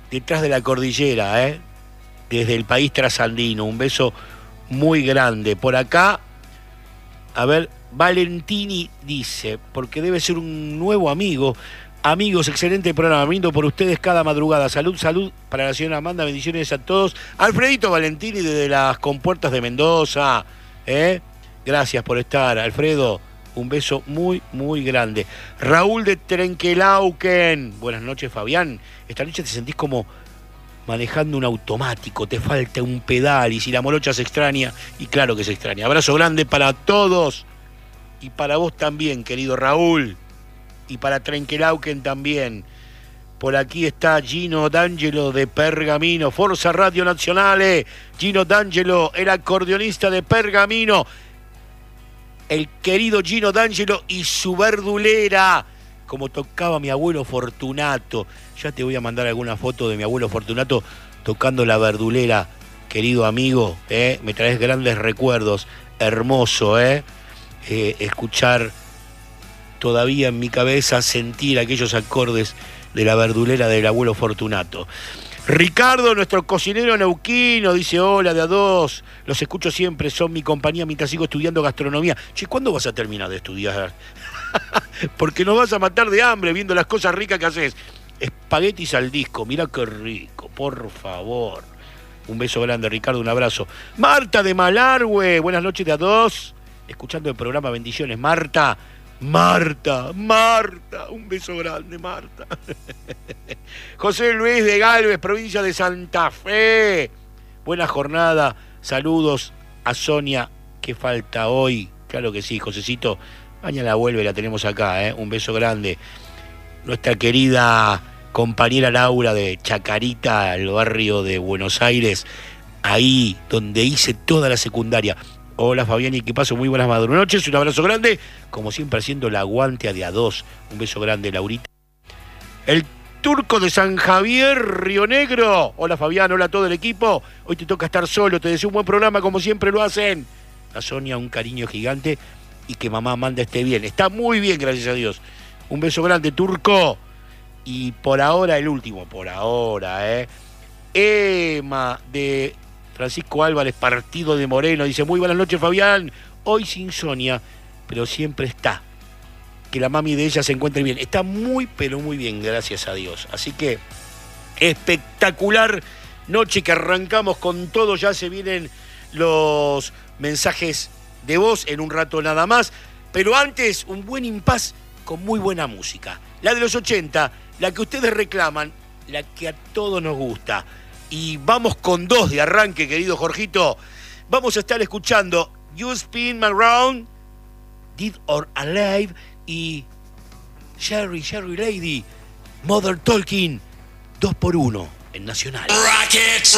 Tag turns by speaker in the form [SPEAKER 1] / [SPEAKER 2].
[SPEAKER 1] detrás de la cordillera, desde el país trasandino. Un beso muy grande. Por acá, a ver, Valentini dice, porque debe ser un nuevo amigo. Amigos, excelente programa, brindo por ustedes cada madrugada. Salud, salud para la señora Amanda, bendiciones a todos. Alfredito Valentini desde las compuertas de Mendoza, gracias por estar, Alfredo. Un beso muy, muy grande. Raúl de Trenquelauquen. Buenas noches, Fabián. Esta noche te sentís como manejando un automático, te falta un pedal, y si la morocha se extraña, y claro que se extraña. Abrazo grande para todos, y para vos también, querido Raúl, y para Trenquelauquen también. Por aquí está Gino D'Angelo de Pergamino, Forza Radio Nazionale. Gino D'Angelo, el acordeonista de Pergamino. El querido Gino D'Angelo y su verdulera, como tocaba mi abuelo Fortunato. Ya te voy a mandar alguna foto de mi abuelo Fortunato tocando la verdulera, querido amigo. Me traes grandes recuerdos, hermoso, escuchar todavía en mi cabeza, sentir aquellos acordes de la verdulera del abuelo Fortunato. Ricardo, nuestro cocinero neuquino, dice hola de a dos, los escucho siempre, son mi compañía mientras sigo estudiando gastronomía. Che, ¿cuándo vas a terminar de estudiar? Porque nos vas a matar de hambre viendo las cosas ricas que haces. Espaguetis al disco, mirá qué rico, por favor. Un beso grande, Ricardo, un abrazo. Marta de Malargüe, buenas noches de a dos, escuchando el programa, bendiciones. Marta, un beso grande, Marta. José Luis de Galvez, provincia de Santa Fe. Buena jornada, saludos a Sonia, que falta hoy. Claro que sí, Josecito, mañana vuelve, la tenemos acá, un beso grande. Nuestra querida compañera Laura de Chacarita, el barrio de Buenos Aires, ahí donde hice toda la secundaria. Hola Fabián, y que paso muy buenas noches, un abrazo grande, como siempre haciendo el aguante a de a dos. Un beso grande, Laurita. El Turco de San Javier, Río Negro. Hola Fabián, hola a todo el equipo. Hoy te toca estar solo, te deseo un buen programa como siempre lo hacen. A Sonia un cariño gigante y que mamá Amanda esté bien. Está muy bien, gracias a Dios. Un beso grande, Turco. Y por ahora el último, Emma de Francisco Álvarez, Partido de Moreno, dice muy buenas noches Fabián, hoy sin Sonia, pero siempre está. Que la mami de ella se encuentre bien. Está muy, pero muy bien, gracias a Dios. Así que, espectacular noche que arrancamos con todo. Ya se vienen los mensajes de voz en un rato nada más. Pero antes, un buen impas con muy buena música. La de los 80, la que ustedes reclaman, la que a todos nos gusta. Y vamos con dos de arranque, querido Jorgito. Vamos a estar escuchando You Spin Me Around, Dead or Alive, y Sherry Lady, Mother Talking, 2x1 en Nacional.
[SPEAKER 2] Rockets.